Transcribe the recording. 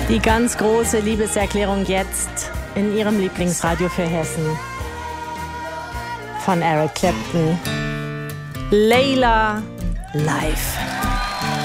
Die ganz große Liebeserklärung jetzt in Ihrem Lieblingsradio für Hessen von Eric Clapton. Layla live.